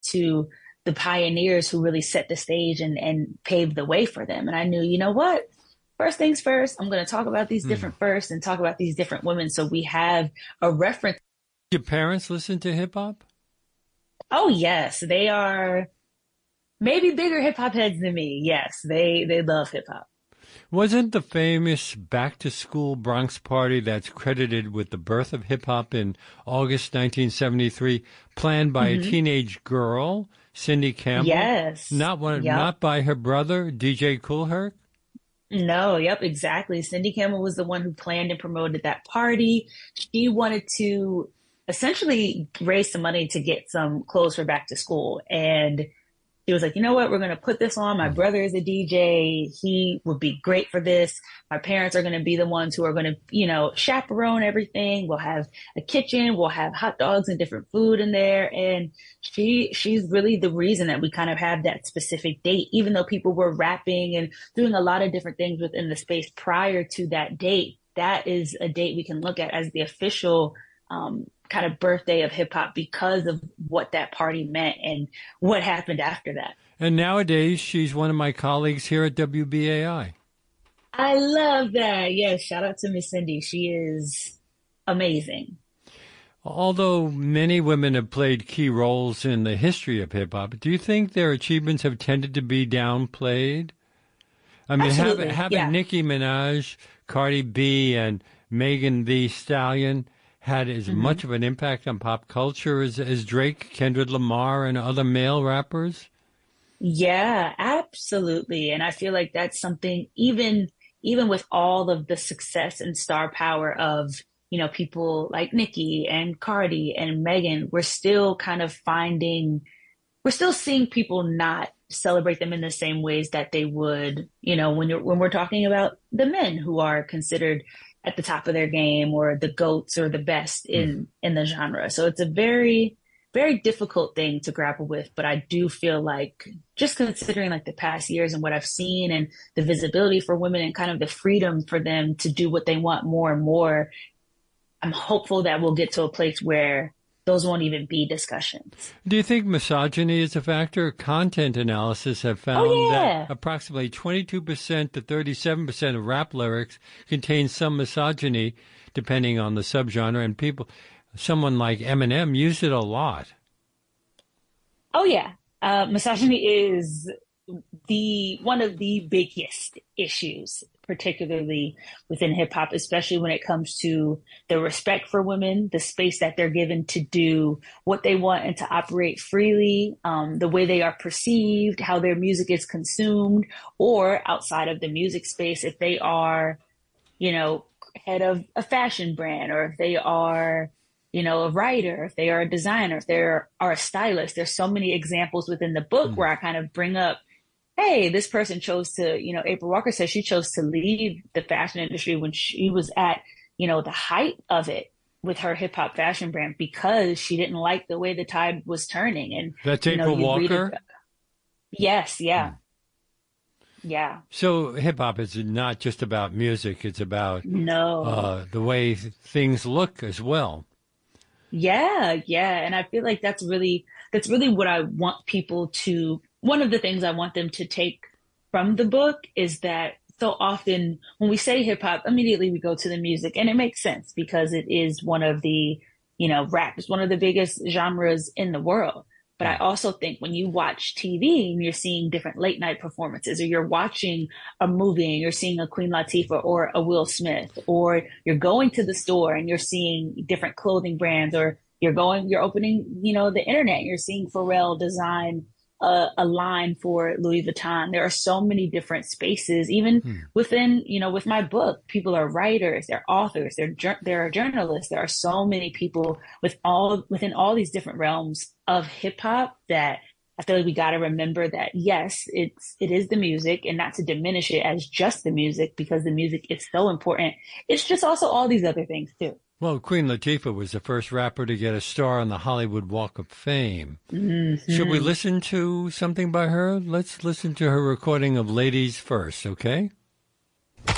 to the pioneers who really set the stage and paved the way for them. And I knew, you know what? First things first, I'm going to talk about these different first and talk about these different women so we have a reference. Your parents listen to hip hop? Oh, yes. They are maybe bigger hip hop heads than me. Yes, they love hip hop. Wasn't the famous back-to-school Bronx party that's credited with the birth of hip-hop in August 1973 planned by a teenage girl, Cindy Campbell? Yes. Not by her brother, DJ Kool Herc? No, yep, exactly. Cindy Campbell was the one who planned and promoted that party. She wanted to essentially raise some money to get some clothes for back to school. And he was like, you know what? We're going to put this on. My brother is a DJ. He would be great for this. My parents are going to be the ones who are going to, chaperone everything. We'll have a kitchen. We'll have hot dogs and different food in there. And she's really the reason that we kind of have that specific date, even though people were rapping and doing a lot of different things within the space prior to that date. That is a date we can look at as the official kind of birthday of hip hop because of what that party meant and what happened after that. And nowadays, she's one of my colleagues here at WBAI. I love that. Yes, shout out to Miss Cindy. She is amazing. Although many women have played key roles in the history of hip hop, do you think their achievements have tended to be downplayed? I mean, having Nicki Minaj, Cardi B, and Megan Thee Stallion had as much of an impact on pop culture as Drake, Kendrick Lamar, and other male rappers? Yeah, absolutely. And I feel like that's something, even with all of the success and star power of, people like Nicki and Cardi and Megan, we're still seeing people not celebrate them in the same ways that they would, when we're talking about the men who are considered at the top of their game or the GOATs or the best in the genre. So it's a very, very difficult thing to grapple with. But I do feel like just considering like the past years and what I've seen and the visibility for women and kind of the freedom for them to do what they want more and more, I'm hopeful that we'll get to a place where those won't even be discussions. Do you think misogyny is a factor? Content analysis have found that approximately 22% to 37% of rap lyrics contain some misogyny, depending on the subgenre, and someone like Eminem used it a lot. Oh, yeah. Misogyny is one of the biggest issues, particularly within hip hop, especially when it comes to the respect for women, the space that they're given to do what they want and to operate freely, the way they are perceived, how their music is consumed, or outside of the music space, if they are, head of a fashion brand, or if they are, a writer, if they are a designer, if they are a stylist. There's so many examples within the book where I kind of bring up, hey, this person chose to, April Walker says she chose to leave the fashion industry when she was at, the height of it with her hip hop fashion brand because she didn't like the way the tide was turning. And that's April Walker? Yes. Yeah. Yeah. So hip hop is not just about music. It's about the way things look as well. Yeah. Yeah. And I feel like that's really what I want people to, one of the things I want them to take from the book is that so often when we say hip hop, immediately we go to the music, and it makes sense because it is one of the, rap is one of the biggest genres in the world. But I also think when you watch TV and you're seeing different late night performances, or you're watching a movie and you're seeing a Queen Latifah or a Will Smith, or you're going to the store and you're seeing different clothing brands, or you're opening, the internet and you're seeing Pharrell design a line for Louis Vuitton. There are so many different spaces, even within, with my book, people are writers, they're authors, they're journalists. There are so many people within all these different realms of hip hop that I feel like we got to remember that, yes, it is the music, and not to diminish it as just the music, because the music is so important. It's just also all these other things too. Well, Queen Latifah was the first rapper to get a star on the Hollywood Walk of Fame. Mm-hmm. Should we listen to something by her? Let's listen to her recording of Ladies First, okay?